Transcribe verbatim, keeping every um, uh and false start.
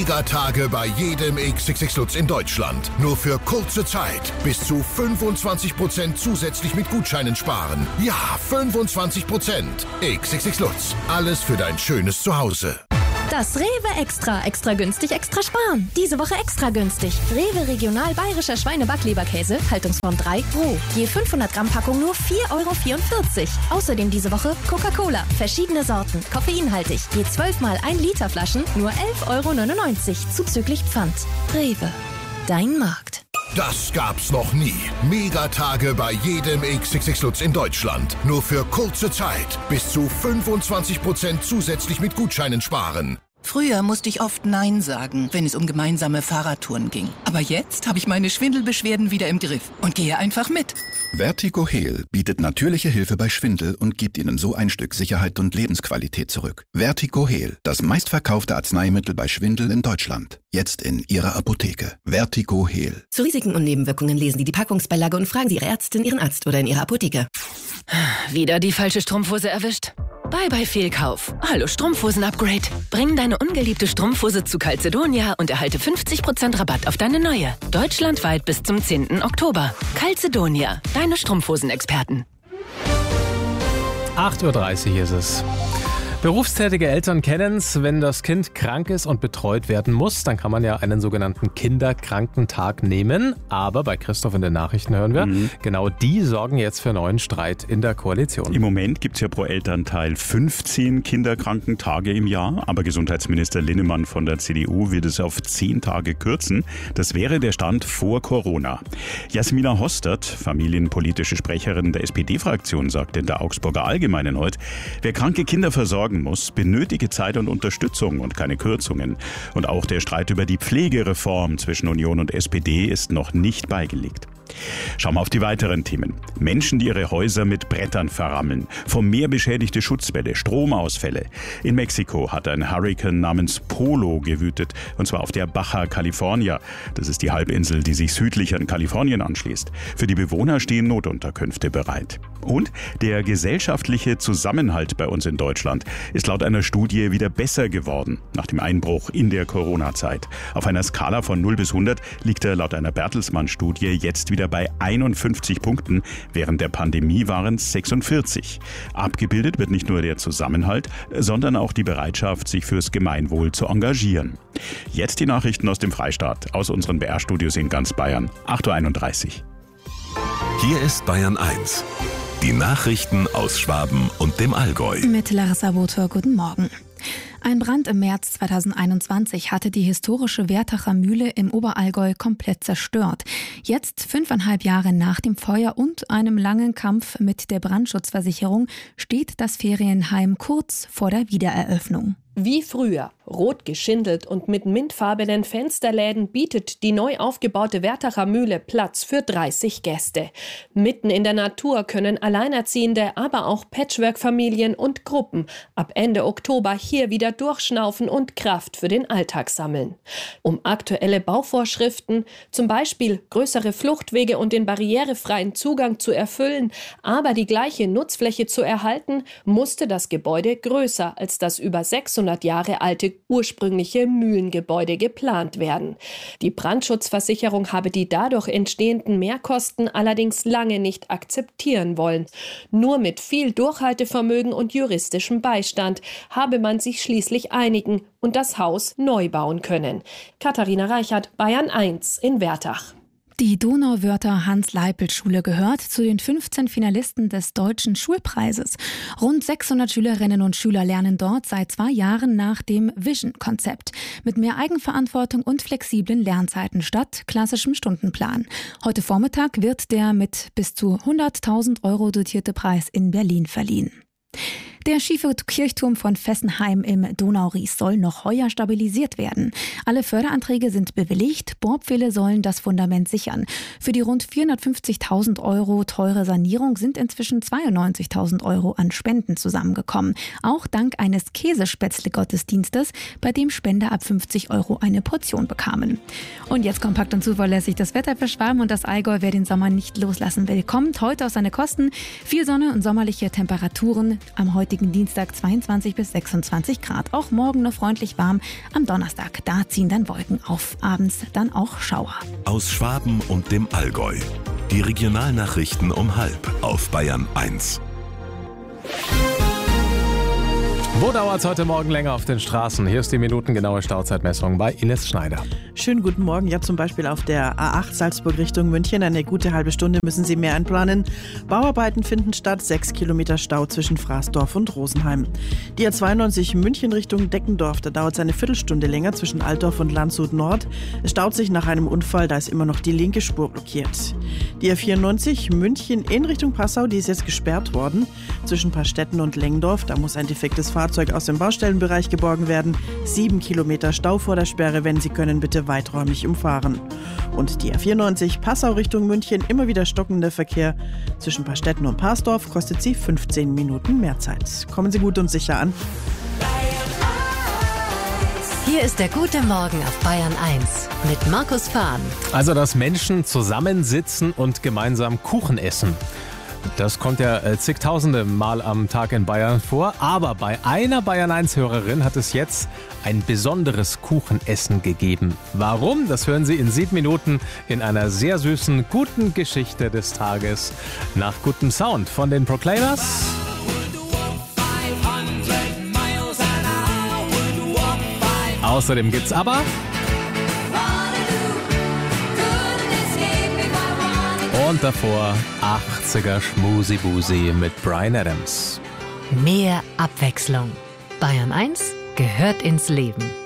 Tage bei jedem X X X Lutz in Deutschland. Nur für kurze Zeit. Bis zu fünfundzwanzig Prozent zusätzlich mit Gutscheinen sparen. Ja, fünfundzwanzig Prozent. X X X Lutz. Alles für dein schönes Zuhause. Das Rewe Extra. Extra günstig, extra sparen. Diese Woche extra günstig. Rewe Regional Bayerischer Schweine-Backleberkäse, Haltungsform drei, roh. Je fünfhundert Gramm Packung nur vier Euro vierundvierzig. Außerdem diese Woche Coca-Cola. Verschiedene Sorten, koffeinhaltig. Je zwölf mal ein Liter Flaschen, nur elf Euro neunundneunzig. Zuzüglich Pfand. Rewe. Dein Markt. Das gab's noch nie. Megatage bei jedem X X X Lutz in Deutschland. Nur für kurze Zeit. Bis zu fünfundzwanzig Prozent zusätzlich mit Gutscheinen sparen. Früher musste ich oft Nein sagen, wenn es um gemeinsame Fahrradtouren ging. Aber jetzt habe ich meine Schwindelbeschwerden wieder im Griff und gehe einfach mit. Vertigo Heal bietet natürliche Hilfe bei Schwindel und gibt Ihnen so ein Stück Sicherheit und Lebensqualität zurück. Vertigo Heal, das meistverkaufte Arzneimittel bei Schwindel in Deutschland. Jetzt in Ihrer Apotheke. Vertigo Heal. Zu Risiken und Nebenwirkungen lesen Sie die Packungsbeilage und fragen Sie Ihre Ärztin, Ihren Arzt oder in Ihrer Apotheke. Wieder die falsche Strumpfhose erwischt? Bye bye Fehlkauf. Hallo Strumpfhosen-Upgrade. Bring deine ungeliebte Strumpfhose zu Calzedonia und erhalte fünfzig Prozent Rabatt auf deine neue. Deutschlandweit bis zum zehnten Oktober. Calzedonia, deine Strumpfhosen-Experten. acht Uhr dreißig ist es. Berufstätige Eltern kennen es, wenn das Kind krank ist und betreut werden muss, dann kann man ja einen sogenannten Kinderkrankentag nehmen. Aber bei Christoph in den Nachrichten hören wir, mhm. genau die sorgen jetzt für neuen Streit in der Koalition. Im Moment gibt es ja pro Elternteil fünfzehn Kinderkrankentage im Jahr, aber Gesundheitsminister Linnemann von der C D U will es auf zehn Tage kürzen. Das wäre der Stand vor Corona. Jasmina Hostert, familienpolitische Sprecherin der S P D-Fraktion, sagt in der Augsburger Allgemeinen heute, wer kranke Kinder versorgt, muss, benötige Zeit und Unterstützung und keine Kürzungen. Und auch der Streit über die Pflegereform zwischen Union und S P D ist noch nicht beigelegt. Schauen wir auf die weiteren Themen. Menschen, die ihre Häuser mit Brettern verrammeln. Vom Meer beschädigte Schutzwälle, Stromausfälle. In Mexiko hat ein Hurrikan namens Polo gewütet, und zwar auf der Baja California. Das ist die Halbinsel, die sich südlich an Kalifornien anschließt. Für die Bewohner stehen Notunterkünfte bereit. Und der gesellschaftliche Zusammenhalt bei uns in Deutschland ist laut einer Studie wieder besser geworden nach dem Einbruch in der Corona-Zeit. Auf einer Skala von null bis hundert liegt er laut einer Bertelsmann-Studie jetzt wieder bei einundfünfzig Punkten. Während der Pandemie waren es sechsundvierzig. Abgebildet wird nicht nur der Zusammenhalt, sondern auch die Bereitschaft, sich fürs Gemeinwohl zu engagieren. Jetzt die Nachrichten aus dem Freistaat, aus unseren B R-Studios in ganz Bayern. acht Uhr einunddreißig. Hier ist Bayern eins. Die Nachrichten aus Schwaben und dem Allgäu. Mit Larissa Botor, guten Morgen. Ein Brand im März zweitausendeinundzwanzig hatte die historische Wertacher Mühle im Oberallgäu komplett zerstört. Jetzt, fünfeinhalb Jahre nach dem Feuer und einem langen Kampf mit der Brandschutzversicherung, steht das Ferienheim kurz vor der Wiedereröffnung. Wie früher, rot geschindelt und mit mintfarbenen Fensterläden bietet die neu aufgebaute Wertacher Mühle Platz für dreißig Gäste. Mitten in der Natur können Alleinerziehende, aber auch Patchwork-Familien und Gruppen ab Ende Oktober hier wieder durchschnaufen und Kraft für den Alltag sammeln. Um aktuelle Bauvorschriften, zum Beispiel größere Fluchtwege und den barrierefreien Zugang zu erfüllen, aber die gleiche Nutzfläche zu erhalten, musste das Gebäude größer als das über sechshundert Jahre alte ursprüngliche Mühlengebäude geplant werden. Die Brandschutzversicherung habe die dadurch entstehenden Mehrkosten allerdings lange nicht akzeptieren wollen. Nur mit viel Durchhaltevermögen und juristischem Beistand habe man sich schließlich einigen und das Haus neu bauen können. Katharina Reichert, Bayern eins in Wertach. Die Donauwörther-Hans-Leipelt-Schule gehört zu den fünfzehn Finalisten des Deutschen Schulpreises. Rund sechshundert Schülerinnen und Schüler lernen dort seit zwei Jahren nach dem Vision-Konzept. Mit mehr Eigenverantwortung und flexiblen Lernzeiten statt klassischem Stundenplan. Heute Vormittag wird der mit bis zu hunderttausend Euro dotierte Preis in Berlin verliehen. Der schiefe Kirchturm von Fessenheim im Donauries soll noch heuer stabilisiert werden. Alle Förderanträge sind bewilligt, Bohrpfähle sollen das Fundament sichern. Für die rund vierhundertfünfzigtausend Euro teure Sanierung sind inzwischen zweiundneunzigtausend Euro an Spenden zusammengekommen. Auch dank eines Käsespätzle-Gottesdienstes, bei dem Spender ab fünfzig Euro eine Portion bekamen. Und jetzt kompakt und zuverlässig das Wetter für Schwaben und das Allgäu, wer den Sommer nicht loslassen will, kommt heute auf seine Kosten. Viel Sonne und sommerliche Temperaturen am heutigen wolkenhaltigen Dienstag zweiundzwanzig bis sechsundzwanzig Grad. Auch morgen noch freundlich warm. Am Donnerstag, da ziehen dann Wolken auf. Abends dann auch Schauer. Aus Schwaben und dem Allgäu. Die Regionalnachrichten um halb auf Bayern eins. Wo dauert es heute Morgen länger auf den Straßen? Hier ist die minutengenaue Stauzeitmessung bei Ines Schneider. Schönen guten Morgen. Ja, zum Beispiel auf der A acht Salzburg Richtung München. Eine gute halbe Stunde müssen Sie mehr einplanen. Bauarbeiten finden statt. Sechs Kilometer Stau zwischen Fraßdorf und Rosenheim. Die A zweiundneunzig München Richtung Deckendorf. Da dauert es eine Viertelstunde länger zwischen Altdorf und Landshut Nord. Es staut sich nach einem Unfall. Da ist immer noch die linke Spur blockiert. Die A vierundneunzig München in Richtung Passau. Die ist jetzt gesperrt worden. Zwischen Paarstetten und Lengdorf. Da muss ein defektes Fahrzeug aus dem Baustellenbereich geborgen werden. Sieben Kilometer Stau vor der Sperre. Wenn Sie können, bitte weiträumig umfahren. Und die A vierundneunzig Passau Richtung München, immer wieder stockender Verkehr. Zwischen Paarstetten und Parsdorf kostet sie fünfzehn Minuten mehr Zeit. Kommen Sie gut und sicher an. Hier ist der gute Morgen auf Bayern eins mit Markus Fahn. Also, dass Menschen zusammensitzen und gemeinsam Kuchen essen. Das kommt ja äh, zigtausende Mal am Tag in Bayern vor. Aber bei einer Bayern eins Hörerin hat es jetzt ein besonderes Kuchenessen gegeben. Warum? Das hören Sie in sieben Minuten in einer sehr süßen, guten Geschichte des Tages. Nach gutem Sound von den Proclaimers. Außerdem gibt's aber... Und davor achtziger Schmusi-Busi mit Bryan Adams. Mehr Abwechslung. Bayern eins gehört ins Leben.